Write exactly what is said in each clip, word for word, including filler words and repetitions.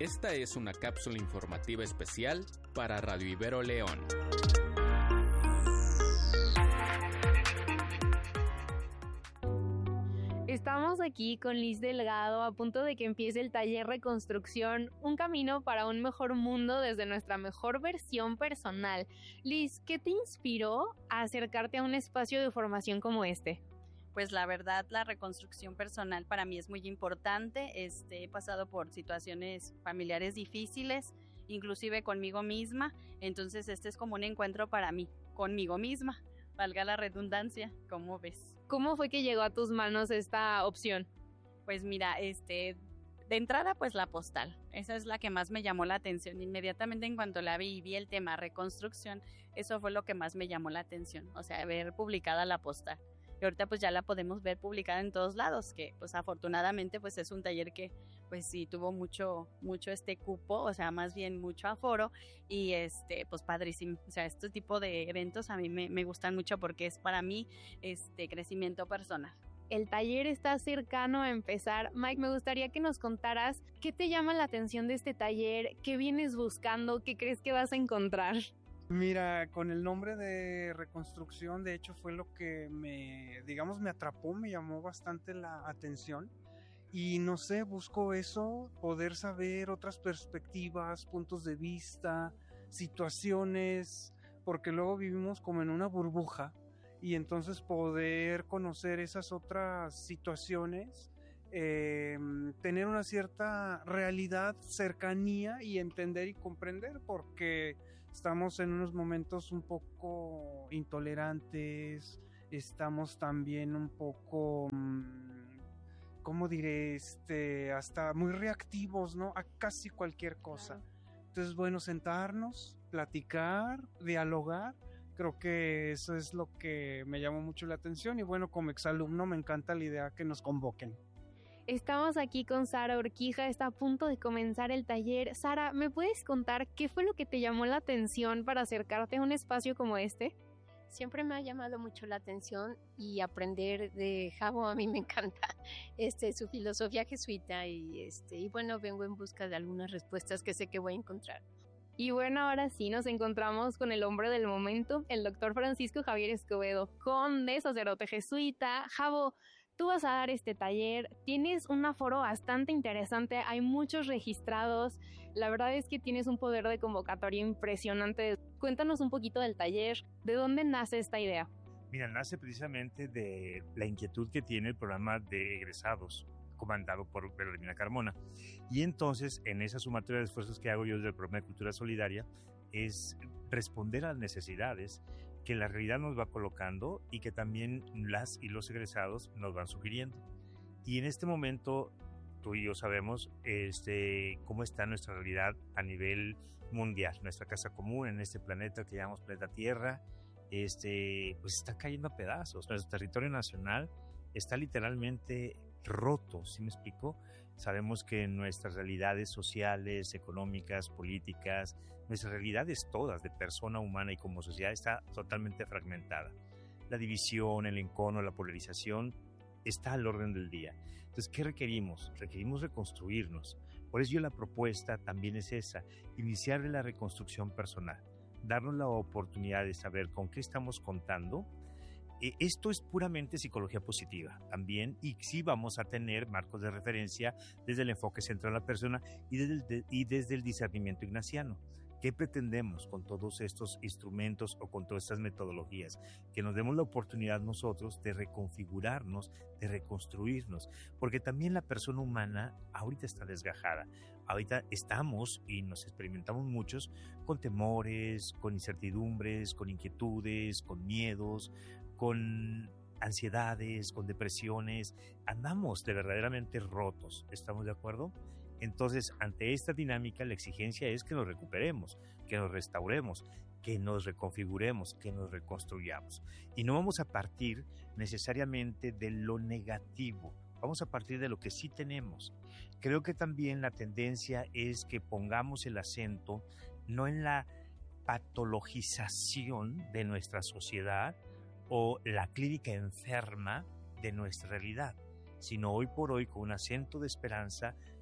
Esta es una cápsula informativa especial para Radio Ibero León. Estamos aquí con Liz Delgado a punto de que empiece el taller Reconstrucción, un camino para un mejor mundo desde nuestra mejor versión personal. Liz, ¿qué te inspiró a acercarte a un espacio de formación como este? Pues la verdad, la reconstrucción personal para mí es muy importante. Este, he pasado por situaciones familiares difíciles, inclusive conmigo misma, entonces este es como un encuentro para mí, conmigo misma. Valga la redundancia, ¿cómo ves? ¿Cómo fue que llegó a tus manos esta opción? Pues mira, este, de entrada pues la postal, esa es la que más me llamó la atención. Inmediatamente en cuanto la vi y vi el tema reconstrucción, eso fue lo que más me llamó la atención, o sea, ver publicada la postal. Y ahorita pues ya la podemos ver publicada en todos lados, que pues afortunadamente pues es un taller que pues sí tuvo mucho, mucho este cupo, o sea, más bien mucho aforo y este pues padrísimo. O sea, este tipo de eventos a mí me, me gustan mucho porque es para mí este crecimiento personal. El taller está cercano a empezar. Mike, me gustaría que nos contaras qué te llama la atención de este taller, qué vienes buscando, qué crees que vas a encontrar. Mira, con el nombre de reconstrucción, de hecho fue lo que me, digamos, me atrapó, me llamó bastante la atención y no sé, busco eso, poder saber otras perspectivas, puntos de vista, situaciones, porque luego vivimos como en una burbuja y entonces poder conocer esas otras situaciones, Eh, tener una cierta realidad, cercanía y entender y comprender, porque estamos en unos momentos un poco intolerantes, estamos también un poco, ¿cómo diré? Este, hasta muy reactivos, ¿no? A casi cualquier cosa. Claro. Entonces, bueno, sentarnos, platicar, dialogar. Creo que eso es lo que me llamó mucho la atención y bueno, como exalumno me encanta la idea que nos convoquen. Estamos aquí con Sara Urquija, está a punto de comenzar el taller. Sara, ¿me puedes contar qué fue lo que te llamó la atención para acercarte a un espacio como este? Siempre me ha llamado mucho la atención y aprender de Javo a mí me encanta, este, su filosofía jesuita y, este, y bueno, vengo en busca de algunas respuestas que sé que voy a encontrar. Y bueno, ahora sí nos encontramos con el hombre del momento, el doctor Francisco Javier Escobedo, conde, sacerdote jesuita. Javo, tú vas a dar este taller, tienes un aforo bastante interesante, hay muchos registrados, la verdad es que tienes un poder de convocatoria impresionante. Cuéntanos un poquito del taller, ¿de dónde nace esta idea? Mira, nace precisamente de la inquietud que tiene el programa de egresados, comandado por Berlina Carmona. Y entonces, en esa sumatoria de esfuerzos que hago yo desde el programa de Cultura Solidaria, es responder a las necesidades que la realidad nos va colocando y que también las y los egresados nos van sugiriendo. Y en este momento, tú y yo sabemos este, cómo está nuestra realidad a nivel mundial. Nuestra casa común en este planeta que llamamos planeta Tierra, este, pues está cayendo a pedazos. Nuestro territorio nacional está literalmente roto, ¿sí me explico? Sabemos que nuestras realidades sociales, económicas, políticas, nuestras realidades todas de persona humana y como sociedad está totalmente fragmentada. La división, el encono, la polarización está al orden del día. Entonces, ¿qué requerimos? Requerimos reconstruirnos. Por eso yo la propuesta también es esa, iniciar la reconstrucción personal, darnos la oportunidad de saber con qué estamos contando. Esto es puramente psicología positiva también, y sí vamos a tener marcos de referencia desde el enfoque central a la persona y desde el, y desde el discernimiento ignaciano. ¿Qué pretendemos con todos estos instrumentos o con todas estas metodologías? Que nos demos la oportunidad nosotros de reconfigurarnos, de reconstruirnos, porque también la persona humana ahorita está desgajada. Ahorita estamos y nos experimentamos muchos con temores, con incertidumbres, con inquietudes, con miedos, con ansiedades, con depresiones. Andamos de verdaderamente rotos, ¿estamos de acuerdo? Entonces, ante esta dinámica, la exigencia es que nos recuperemos, que nos restauremos, que nos reconfiguremos, que nos reconstruyamos. Y no vamos a partir necesariamente de lo negativo, vamos a partir de lo que sí tenemos. Creo que también la tendencia es que pongamos el acento no en la patologización de nuestra sociedad o la clínica enferma de nuestra realidad, sino hoy por hoy con un acento de esperanza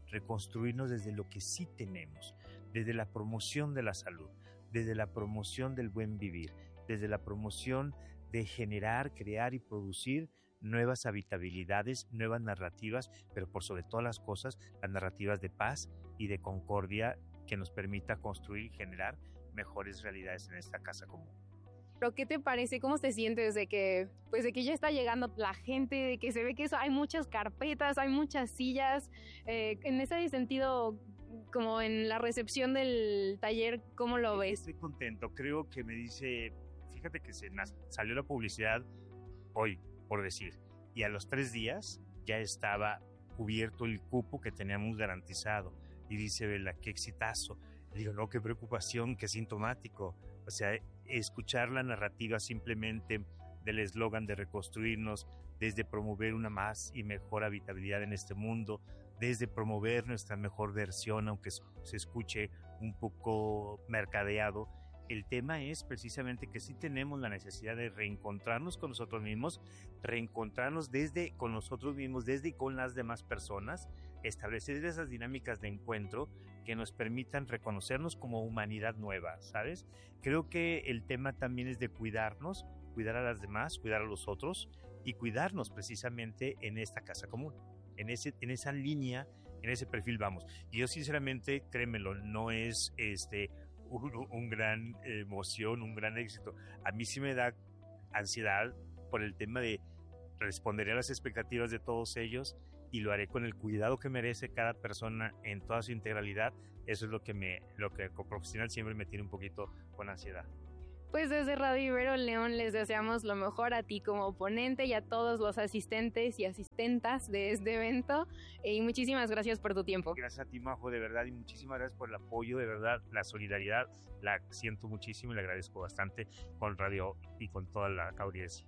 reconstruirnos desde lo que sí tenemos, desde la promoción de la salud, desde la promoción del buen vivir, desde la promoción de generar, crear y producir nuevas habitabilidades, nuevas narrativas, pero por sobre todas las cosas, las narrativas de paz y de concordia que nos permita construir y generar mejores realidades en esta casa común. ¿Pero qué te parece? ¿Cómo te sientes de que, pues de que ya está llegando la gente, de que se ve que eso, hay muchas carpetas, hay muchas sillas? Eh, en ese sentido, como en la recepción del taller, ¿cómo lo ves? Estoy contento. Creo que me dice, fíjate que se nas- salió la publicidad hoy, por decir, y a los tres días ya estaba cubierto el cupo que teníamos garantizado. Y dice, Vela, qué exitazo. Le digo, no, qué preocupación, qué sintomático. O sea, escuchar la narrativa simplemente del eslogan de reconstruirnos, desde promover una más y mejor habitabilidad en este mundo, desde promover nuestra mejor versión, aunque se escuche un poco mercadeado. El tema es precisamente que sí tenemos la necesidad de reencontrarnos con nosotros mismos, reencontrarnos desde con nosotros mismos, desde y con las demás personas, establecer esas dinámicas de encuentro que nos permitan reconocernos como humanidad nueva, ¿sabes? Creo que el tema también es de cuidarnos, cuidar a las demás, cuidar a los otros y cuidarnos precisamente en esta casa común, en, ese, en esa línea, en ese perfil vamos. Y yo sinceramente, créemelo, no es este... Un, un gran emoción, un gran éxito. A mí sí me da ansiedad por el tema de responderé a las expectativas de todos ellos y lo haré con el cuidado que merece cada persona en toda su integralidad. Eso es lo que me, lo que como profesional siempre me tiene un poquito con ansiedad. Pues desde Radio Ibero León les deseamos lo mejor a ti como ponente y a todos los asistentes y asistentas de este evento. Y muchísimas gracias por tu tiempo. Gracias a ti, Majo, de verdad, y muchísimas gracias por el apoyo, de verdad, la solidaridad, la siento muchísimo y le agradezco bastante con Radio y con toda la audiencia.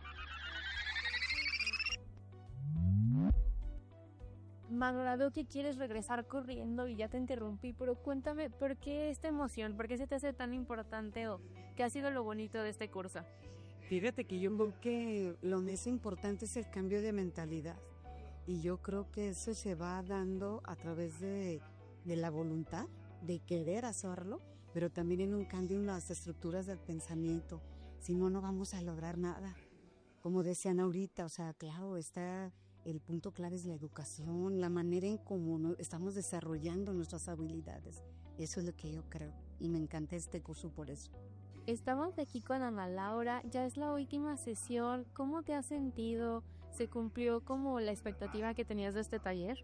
Manuela, veo que quieres regresar corriendo y ya te interrumpí, pero cuéntame, ¿por qué esta emoción? ¿Por qué se te hace tan importante o qué ha sido lo bonito de este curso? Fíjate que yo creo que lo más importante es el cambio de mentalidad y yo creo que eso se va dando a través de, de la voluntad, de querer hacerlo, pero también en un cambio en las estructuras del pensamiento, si no, no vamos a lograr nada. Como decían ahorita, o sea, claro, está... El punto clave es la educación, la manera en cómo estamos desarrollando nuestras habilidades. Eso es lo que yo creo y me encanta este curso por eso. Estamos aquí con Ana Laura, ya es la última sesión. ¿Cómo te has sentido? ¿Se cumplió como la expectativa que tenías de este taller?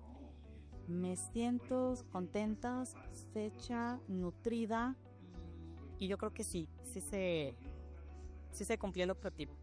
Me siento contenta, satisfecha, nutrida y yo creo que sí, sí se, sí se cumplió el objetivo.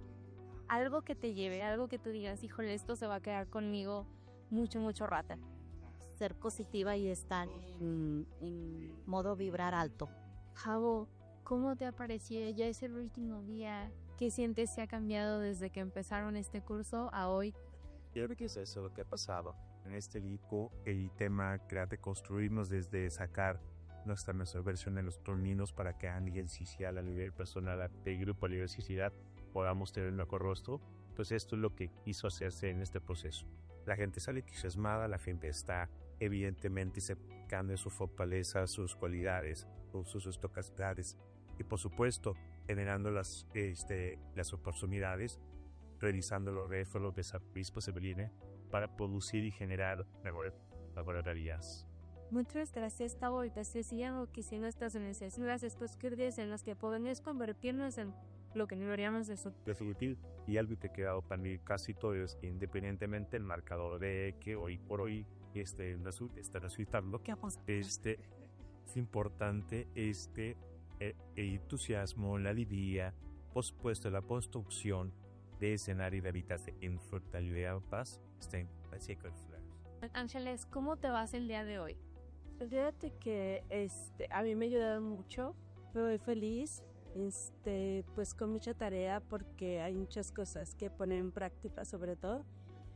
Algo que te lleve, algo que tú digas, híjole, esto se va a quedar conmigo mucho, mucho rato. Ser positiva y estar en, en modo vibrar alto. Javo, ¿cómo te ha parecido? Ya es el último día. ¿Qué sientes se ha cambiado desde que empezaron este curso a hoy? Yo creo que es eso lo que ha pasado. En este libro, el tema crear de construirnos desde sacar nuestra mejor versión de los niños para que alguien social a nivel personal, de grupo, a nivel sociedad, podamos tener un mejor rostro, pues esto es lo que quiso hacerse en este proceso. La gente sale entusiasmada, la gente está evidentemente sacando de sus fortalezas, sus cualidades, sus, sus capacidades y por supuesto generando las, este, las oportunidades, realizando los retos, los desafíos posibles para producir y generar mejores realidades. Muchas gracias, Tavo, y te decían que si nuestras necesidades estos criterios en los que podemos convertirnos en lo que deberíamos de ser. Definitivo. Y algo que ha quedado para mí casi todo es que independientemente del marcador de que hoy por hoy este, está resultando, ¿qué pasa? Este, es importante este, el, el entusiasmo, la alegría, por supuesto la construcción de escenario de habitación en fortaleza, paz, está en Ángeles, ¿cómo te vas el día de hoy? Fíjate que este, a mí me ayudaron mucho, me voy feliz. Este, pues con mucha tarea porque hay muchas cosas que poner en práctica sobre todo,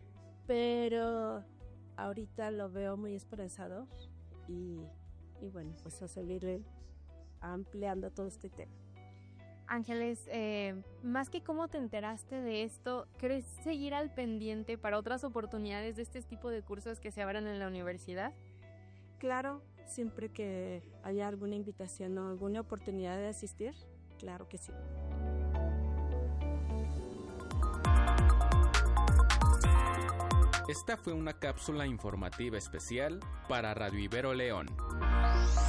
pero ahorita lo veo muy esperanzado y, y bueno, pues a seguir ampliando todo este tema. Ángeles, eh, más que cómo te enteraste de esto, ¿crees seguir al pendiente para otras oportunidades de este tipo de cursos que se abran en la universidad? Claro, siempre que haya alguna invitación o alguna oportunidad de asistir, claro que sí. Esta fue una cápsula informativa especial para Radio Ibero León.